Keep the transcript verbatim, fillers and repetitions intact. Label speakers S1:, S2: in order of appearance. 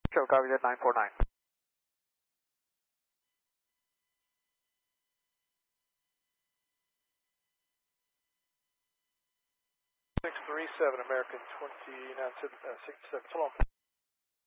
S1: Sure, copy that nine four nine.
S2: six three seven, American twenty-nine sixty-seven, so long.